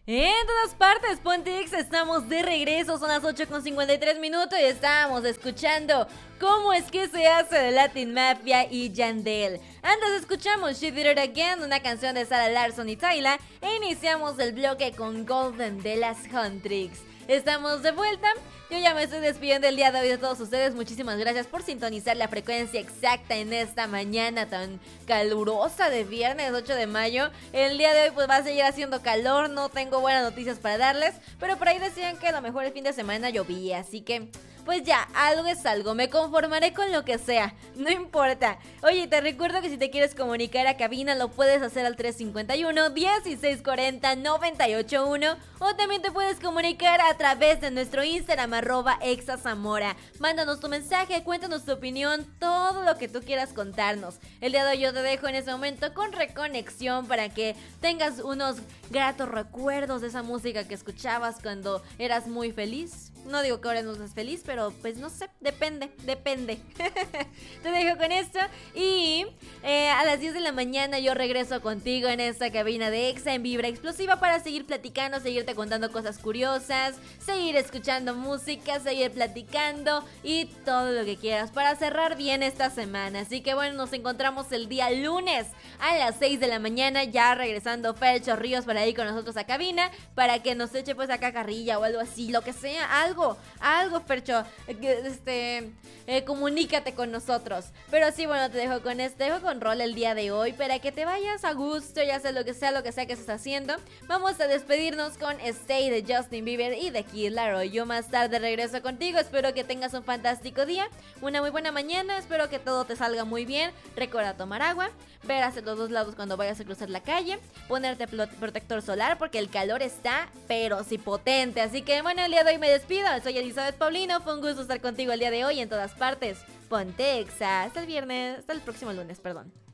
En todas partes, Pontex, estamos de regreso, son las 8:53 y estamos escuchando Cómo es que se hace de Latin Mafia y Yandel. Antes escuchamos She Did It Again, una canción de Sarah Larsson y Tyla, e iniciamos el bloque con Golden de las Huntrix. Estamos de vuelta, yo ya me estoy despidiendo el día de hoy de todos ustedes. Muchísimas gracias por sintonizar la frecuencia exacta en esta mañana tan calurosa de viernes 8 de mayo. El día de hoy pues va a seguir haciendo calor, no tengo buenas noticias para darles, pero por ahí decían que a lo mejor el fin de semana llovía, así que pues ya, algo es algo, me conformaré con lo que sea, no importa. Oye, te recuerdo que si te quieres comunicar a cabina lo puedes hacer al 351-1640-981 o también te puedes comunicar a través de nuestro Instagram @exazamora. Mándanos tu mensaje, cuéntanos tu opinión, todo lo que tú quieras contarnos. El día de hoy yo te dejo en ese momento con Reconexión para que tengas unos gratos recuerdos de esa música que escuchabas cuando eras muy feliz. No digo que ahora no seas feliz, pero pues no sé, depende. Te dejo con esto y a las 10 de la mañana yo regreso contigo en esta cabina de Exa en Vibra Explosiva para seguir platicando, seguirte contando cosas curiosas, seguir escuchando música, seguir platicando y todo lo que quieras para cerrar bien esta semana. Así que bueno, nos encontramos el día lunes a las 6 de la mañana, ya regresando Fercho Ríos para ir con nosotros a cabina para que nos eche pues acá carrilla o algo así, lo que sea, algo, Fercho, comunícate con nosotros. Pero sí, bueno, te dejo con rol el día de hoy para que te vayas a gusto, ya sea lo que sea que estés haciendo. Vamos a despedirnos con Stay de Justin Bieber y de Kid Laroi. Yo más tarde regreso contigo, espero que tengas un fantástico día, una muy buena mañana, espero que todo te salga muy bien. Recuerda tomar agua, ver hacia los dos lados cuando vayas a cruzar la calle, ponerte protector solar porque el calor está, pero sí potente. Así que bueno, el día de hoy me despido. Soy Elizabeth Paulino, fue un gusto estar contigo el día de hoy en todas partes. Ponte Exa, hasta el próximo lunes, perdón.